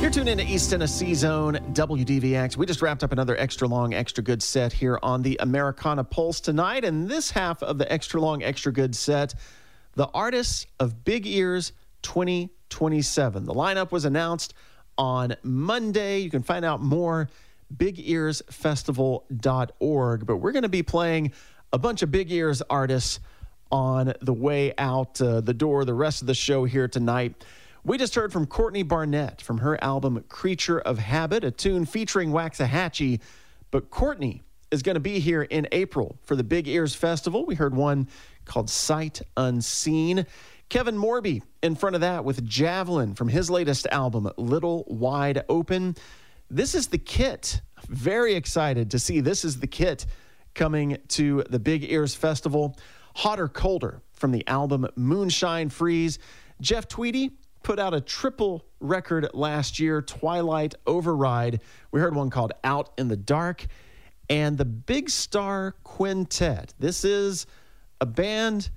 You're tuned into East Tennessee Zone, WDVX. We just wrapped up another extra long, extra good set here on the Americana Pulse tonight. And this half of the extra long, extra good set, the artists of Big Ears 2027. The lineup was announced on Monday. You can find out more, bigearsfestival.org. But we're going to be playing a bunch of Big Ears artists on the way out the door the rest of the show here tonight. We just heard from Courtney Barnett from her album Creature of Habit, a tune featuring Waxahachie. But Courtney is going to be here in April for the Big Ears Festival. We heard one called Sight Unseen. Kevin Morby in front of that with Javelin from his latest album, Little Wide Open. This is the Kit. Very excited to see This Is the Kit coming to the Big Ears Festival. Hotter Colder from the album Moonshine Freeze. Jeff Tweedy put out a triple record last year, Twilight Override. We heard one called Out in the Dark. And the Big Star Quintet. This is a band,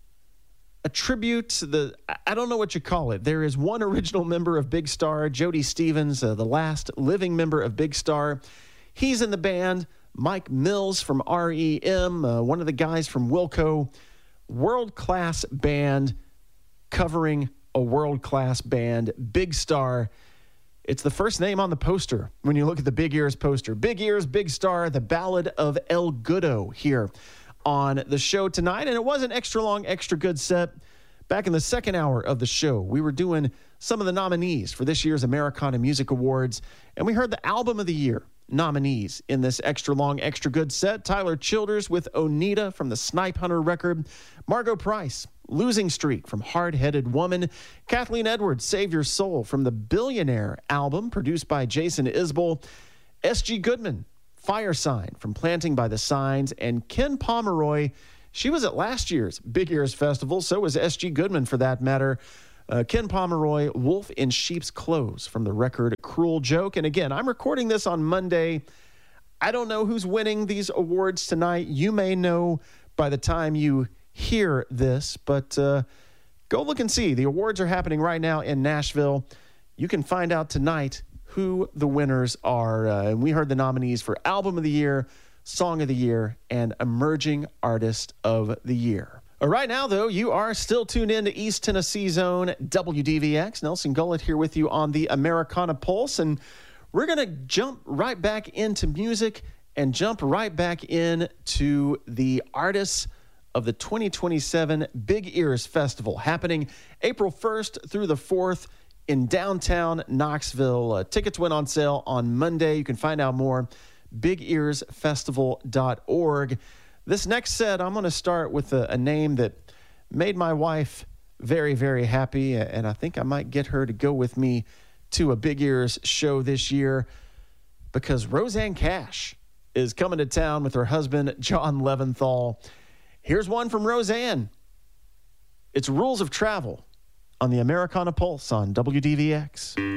a tribute to the, I don't know what you call it. There is one original member of Big Star, Jody Stevens, the last living member of Big Star. He's in the band. Mike Mills from REM, one of the guys from Wilco. World-class band covering a world-class band, Big Star. It's the first name on the poster when you look at the Big Ears poster. Big Ears, Big Star, the Ballad of El Goodo here on the show tonight. And it was an extra long, extra good set. Back in the second hour of the show, we were doing some of the nominees for this year's Americana Music Awards. And we heard the Album of the Year nominees in this extra long, extra good set. Tyler Childers with Onita from the Snipe Hunter record. Margo Price, Losing Streak from Hard Headed Woman. Kathleen Edwards, Save Your Soul from the Billionaire album produced by Jason Isbell. S.G. Goodman, Fire Sign from Planting by the Signs. And Ken Pomeroy, she was at last year's Big Ears Festival. So was S.G. Goodman for that matter. Ken Pomeroy, Wolf in Sheep's Clothes from the record Cruel Joke. And again, I'm recording this on Monday. I don't know who's winning these awards tonight. You may know by the time you hear this, but go look and see. The awards are happening right now in Nashville. You can find out tonight who the winners are. And we heard the nominees for Album of the Year, Song of the Year, and Emerging Artist of the Year. Right now, though, you are still tuned in to East Tennessee Zone, WDVX. Nelson Gullett here with you on the Americana Pulse. And we're going to jump right back into music and jump right back into the artists of the 2027 Big Ears Festival, happening April 1st through the 4th in downtown Knoxville. Tickets went on sale on Monday. You can find out more, bigearsfestival.org. This next set, I'm going to start with a name that made my wife very, very happy, and I think I might get her to go with me to a Big Ears show this year because Rosanne Cash is coming to town with her husband, John Leventhal. Here's one from Rosanne. It's Rules of Travel on the Americana Pulse on WDVX.